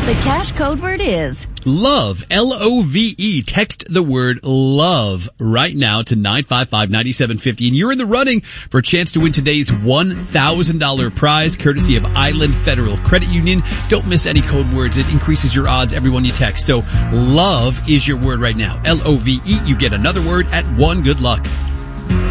The cash code word is love, L-O-V-E. Text the word love right now to 955-9750. And you're in the running for a chance to win today's $1,000 prize, courtesy of Island Federal Credit Union. Don't miss any code words. It increases your odds every one you text. So love is your word right now. L-O-V-E. You get another word at 1. Good luck.